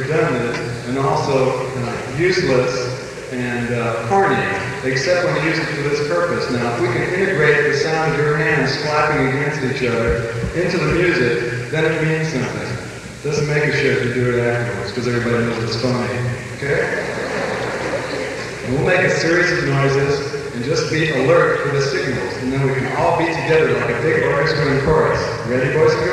redundant and also useless and corny, except when you use it for this purpose. Now, if we can integrate the sound of your hands slapping against each other into the music, then it means something. It doesn't make a shit if you do it afterwards, because everybody knows it's funny. Okay? And we'll make a series of noises and just be alert for the signals, and then we can all be together like a big orchestra and chorus. Ready, boys and girls?